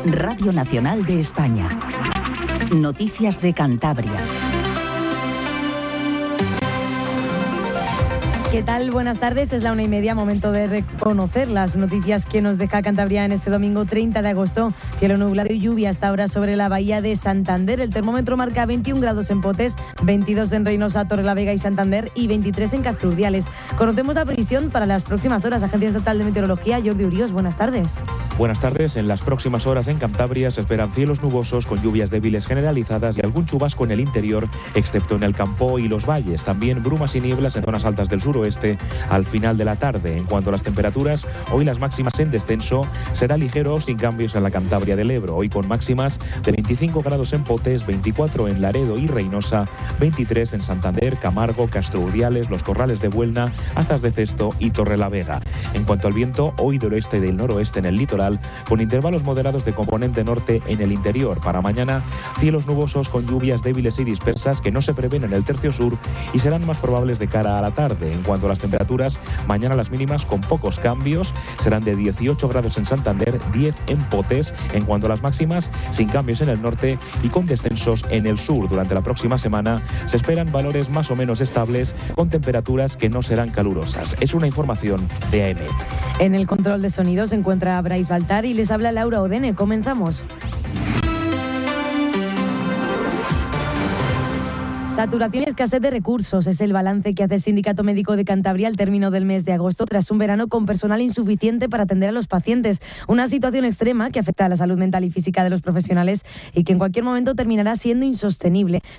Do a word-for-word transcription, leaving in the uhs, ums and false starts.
Radio Nacional de España. Noticias de Cantabria. ¿Qué tal? Buenas tardes, es la una y media, momento de reconocer las noticias que nos deja Cantabria en este domingo treinta de agosto. Cielo nublado y lluvia hasta ahora sobre la bahía de Santander. El termómetro marca veintiún grados en Potes, veintidós en Reynosa, Torrelavega y Santander y veintitrés en Castrurdiales. Conocemos la previsión para las próximas horas. Agencia Estatal de Meteorología, Jordi Uriós, buenas tardes. Buenas tardes. En las próximas horas en Cantabria se esperan cielos nubosos con lluvias débiles generalizadas y algún chubasco en el interior, excepto en el Campo y los valles. También brumas y nieblas en zonas altas del suroeste al final de la tarde. En cuanto a las temperaturas, hoy las máximas en descenso, será ligero sin cambios en la Cantabria del Ebro, hoy con máximas de veinticinco grados en Potes, veinticuatro en Laredo y Reynosa, veintitrés en Santander, Camargo, Castrurdiales, Los Corrales de Buelna, Azas de Cesto y Torrelavega. En cuanto al viento, hoy del oeste y del noroeste en el litoral, con intervalos moderados de componente norte en el interior. Para mañana, cielos nubosos con lluvias débiles y dispersas que no se prevén en el tercio sur y serán más probables de cara a la tarde. En cuanto a las temperaturas, mañana las mínimas con pocos cambios, serán de dieciocho grados en Santander, diez en Potes. En cuanto a las máximas, sin cambios en el norte y con descensos en el sur. Durante la próxima semana se esperan valores más o menos estables con temperaturas que no serán calurosas. Es una información de A M. En el control de sonido se encuentra Brais Baltar y les habla Laura Odene. Comenzamos. Saturación y escasez de recursos es el balance que hace el Sindicato Médico de Cantabria al término del mes de agosto tras un verano con personal insuficiente para atender a los pacientes. Una situación extrema que afecta a la salud mental y física de los profesionales y que en cualquier momento terminará siendo insostenible.